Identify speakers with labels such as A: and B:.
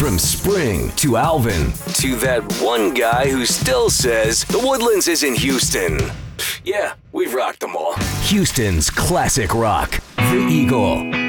A: From Spring to Alvin to that one guy who still says the Woodlands isn't Houston. Yeah, we've rocked them all. Houston's classic rock, The Eagle.